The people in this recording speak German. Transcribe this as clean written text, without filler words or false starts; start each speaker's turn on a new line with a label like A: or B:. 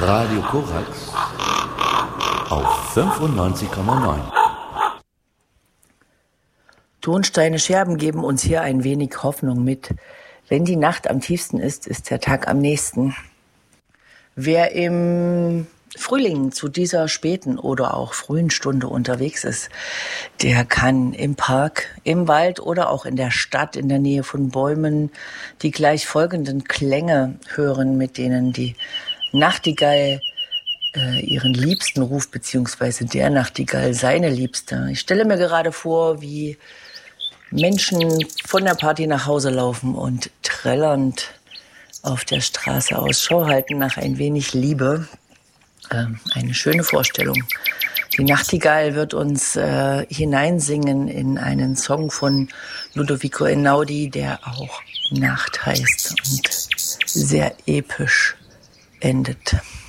A: Radio Korax auf 95,9.
B: Tonsteine Scherben geben uns hier ein wenig Hoffnung mit. Wenn die Nacht am tiefsten ist, ist der Tag am nächsten. Wer im Frühling zu dieser späten oder auch frühen Stunde unterwegs ist, der kann im Park, im Wald oder auch in der Stadt in der Nähe von Bäumen die gleich folgenden Klänge hören, mit denen die Nachtigall ihren Liebsten ruft, beziehungsweise der Nachtigall seine Liebste. Ich stelle mir gerade vor, wie Menschen von der Party nach Hause laufen und trällernd auf der Straße Ausschau halten nach ein wenig Liebe. Eine schöne Vorstellung. Die Nachtigall wird uns hineinsingen in einen Song von Ludovico Einaudi, der auch Nacht heißt und sehr episch endet.